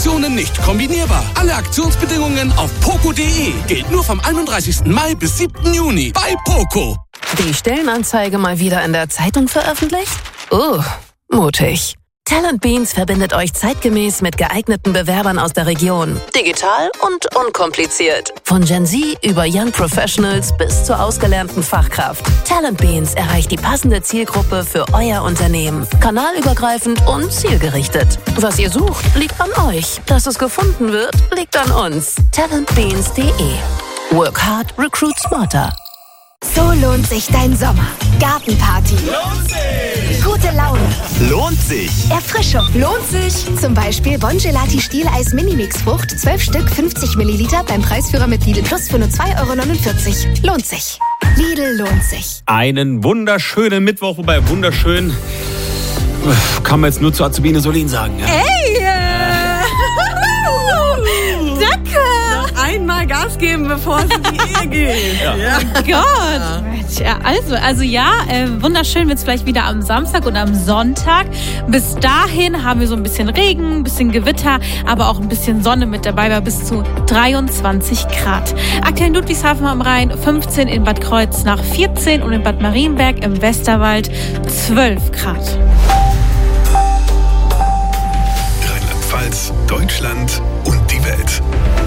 Aktionen nicht kombinierbar. Alle Aktionsbedingungen auf poco.de. Gilt nur vom 31. Mai bis 7. Juni bei Poco. Die Stellenanzeige mal wieder in der Zeitung veröffentlicht? Mutig. Talent Beans verbindet euch zeitgemäß mit geeigneten Bewerbern aus der Region. Digital und unkompliziert. Von Gen Z über Young Professionals bis zur ausgelernten Fachkraft. Talent Beans erreicht die passende Zielgruppe für euer Unternehmen. Kanalübergreifend und zielgerichtet. Was ihr sucht, liegt an euch. Dass es gefunden wird, liegt an uns. talentbeans.de. Work hard, recruit smarter. So lohnt sich dein Sommer. Gartenparty. Lohnt sich. Gute Laune. Lohnt sich. Erfrischung. Lohnt sich. Zum Beispiel Bongelati Stieleis Minimix Frucht, 12 Stück, 50 Milliliter beim Preisführer mit Lidl Plus für nur 2,49 €. Lohnt sich. Lidl lohnt sich. Einen wunderschönen Mittwoch, wobei wunderschön kann man jetzt nur zu Azubine Solin sagen. Ja? Hey! Danke! Einmal Gas geben, bevor es in die Ehe geht. Ja. Gott. Ja, also wunderschön wird es vielleicht wieder am Samstag und am Sonntag. Bis dahin haben wir so ein bisschen Regen, ein bisschen Gewitter, aber auch ein bisschen Sonne mit dabei bei bis zu 23 Grad. Aktuell in Ludwigshafen am Rhein 15, in Bad Kreuznach 14 und in Bad Marienberg im Westerwald 12 Grad. Rheinland-Pfalz, Deutschland und die Welt.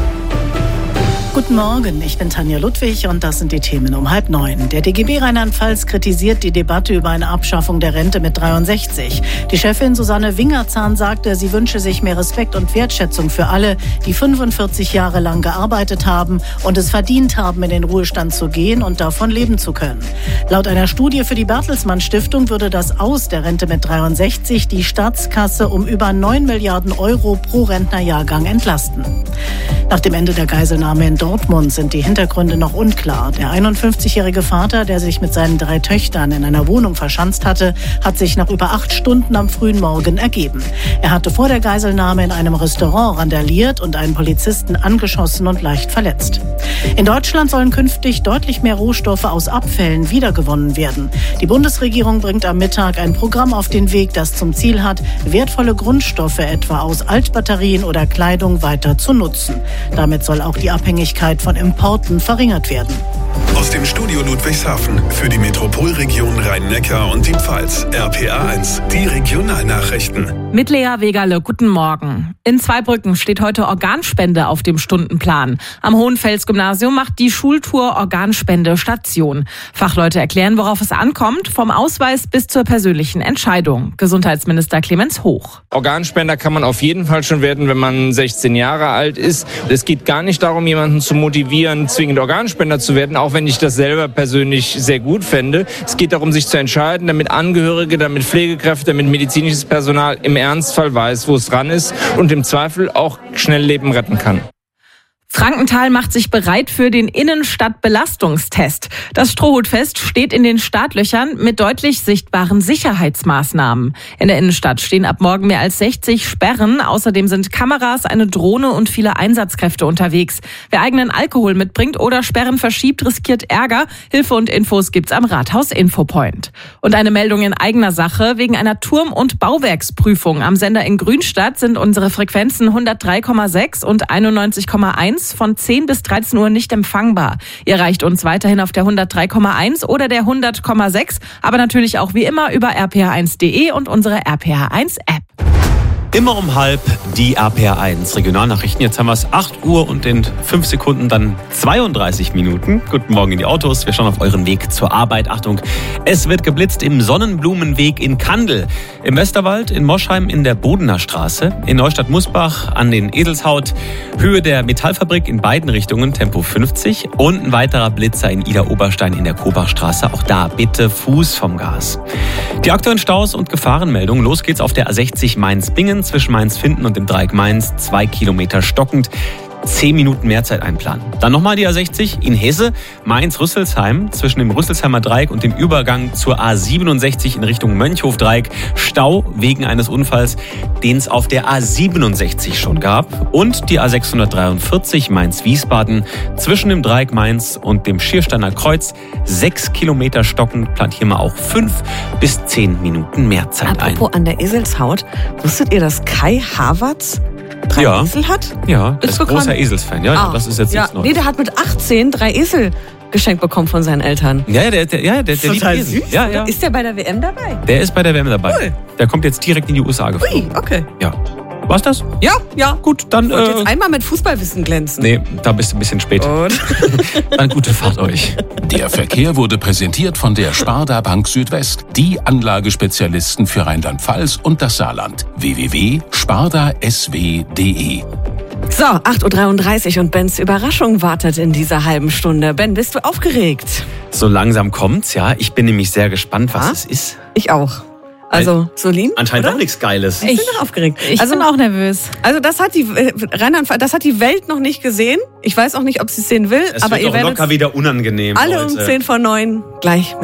Guten Morgen, ich bin Tanja Ludwig und das sind die Themen um 8:30. Der DGB Rheinland-Pfalz kritisiert die Debatte über eine Abschaffung der Rente mit 63. Die Chefin Susanne Wingerzahn sagte, sie wünsche sich mehr Respekt und Wertschätzung für alle, die 45 Jahre lang gearbeitet haben und es verdient haben, in den Ruhestand zu gehen und davon leben zu können. Laut einer Studie für die Bertelsmann Stiftung würde das Aus der Rente mit 63 die Staatskasse um über 9 Milliarden € pro Rentnerjahrgang entlasten. Nach dem Ende der Geiselnahme in Dortmund sind die Hintergründe noch unklar. Der 51-jährige Vater, der sich mit seinen 3 Töchtern in einer Wohnung verschanzt hatte, hat sich nach über 8 Stunden am frühen Morgen ergeben. Er hatte vor der Geiselnahme in einem Restaurant randaliert und einen Polizisten angeschossen und leicht verletzt. In Deutschland sollen künftig deutlich mehr Rohstoffe aus Abfällen wiedergewonnen werden. Die Bundesregierung bringt am Mittag ein Programm auf den Weg, das zum Ziel hat, wertvolle Grundstoffe etwa aus Altbatterien oder Kleidung weiter zu nutzen. Damit soll auch die Abhängigkeit von Importen verringert werden. Aus dem Studio Ludwigshafen für die Metropolregion Rhein-Neckar und die Pfalz. RPA1, die Regionalnachrichten. Mit Lea Wegerle, guten Morgen. In Zweibrücken steht heute Organspende auf dem Stundenplan. Am Hohenfels-Gymnasium macht die Schultour Organspende Station. Fachleute erklären, worauf es ankommt, vom Ausweis bis zur persönlichen Entscheidung. Gesundheitsminister Clemens Hoch. Organspender kann man auf jeden Fall schon werden, wenn man 16 Jahre alt ist. Es geht gar nicht darum, jemanden zu motivieren, zwingend Organspender zu werden, auch wenn ich das selber persönlich sehr gut fände. Es geht darum, sich zu entscheiden, damit Angehörige, damit Pflegekräfte, damit medizinisches Personal im Ernstfall weiß, wo es dran ist und im Zweifel auch schnell Leben retten kann. Frankenthal macht sich bereit für den Innenstadtbelastungstest. Das Strohhutfest steht in den Startlöchern mit deutlich sichtbaren Sicherheitsmaßnahmen. In der Innenstadt stehen ab morgen mehr als 60 Sperren. Außerdem sind Kameras, eine Drohne und viele Einsatzkräfte unterwegs. Wer eigenen Alkohol mitbringt oder Sperren verschiebt, riskiert Ärger. Hilfe und Infos gibt's am Rathaus Infopoint. Und eine Meldung in eigener Sache. Wegen einer Turm- und Bauwerksprüfung am Sender in Grünstadt sind unsere Frequenzen 103,6 und 91,1 von 10 bis 13 Uhr nicht empfangbar. Ihr erreicht uns weiterhin auf der 103,1 oder der 100,6, aber natürlich auch wie immer über rph1.de und unsere RPH1-App. Immer um 12:30 die RPA1 Regionalnachrichten. Jetzt haben wir es 8 Uhr und in 5 Sekunden dann 32 Minuten. Guten Morgen in die Autos. Wir schauen auf euren Weg zur Arbeit. Achtung, es wird geblitzt im Sonnenblumenweg in Kandel, im Westerwald, in Moschheim in der Bodener Straße, in Neustadt-Musbach an den Edelshaut, Höhe der Metallfabrik in beiden Richtungen, Tempo 50 und ein weiterer Blitzer in Ida-Oberstein in der Kobachstraße. Auch da bitte Fuß vom Gas. Die aktuellen Staus und Gefahrenmeldungen. Los geht's auf der A60 Mainz-Bingen zwischen Mainz-Finden und dem Dreieck Mainz, 2 Kilometer stockend. 10 Minuten mehr Zeit einplanen. Dann nochmal die A60 in Hesse, Mainz-Rüsselsheim, zwischen dem Rüsselsheimer Dreieck und dem Übergang zur A67 in Richtung Mönchhof-Dreieck. Stau wegen eines Unfalls, den es auf der A67 schon gab. Und die A643 Mainz-Wiesbaden, zwischen dem Dreieck Mainz und dem Schiersteiner Kreuz. 6 Kilometer stockend, plant hier mal auch 5 bis 10 Minuten mehr Zeit ein. Apropos an der Eselshaut, wusstet ihr, dass Kai Havertz 3 Esel hat? Ja, der ist bekannt. großer Eselsfan. Ja, das ist jetzt nichts Neues. Nee, der hat mit 18 3 Esel geschenkt bekommen von seinen Eltern. Ja, der liebt Esel. Süß, ja. Ist der bei der WM dabei? Der ist bei der WM dabei. Cool. Der kommt jetzt direkt in die USA geflogen. Ui, okay. Ja. War's das? Ja. Gut, dann... Ich wollte jetzt einmal mit Fußballwissen glänzen. Nee, da bist du ein bisschen spät. Dann gute Fahrt euch. Der Verkehr wurde präsentiert von der Sparda Bank Südwest, die Anlagespezialisten für Rheinland-Pfalz und das Saarland. www.spardasw.de. So, 8.33 Uhr und Bens Überraschung wartet in dieser halben Stunde. Ben, bist du aufgeregt? So langsam kommt's, ja. Ich bin nämlich sehr gespannt, was es ist. Ich auch. Also, Solin? Anscheinend auch nichts Geiles. Ich bin aufgeregt. Ich bin auch nervös. Also das hat die das hat die Welt noch nicht gesehen. Ich weiß auch nicht, ob sie es sehen will. Es aber wird ihr doch werdet locker wieder unangenehm. alle Leute. um 10 vor 9 gleich mit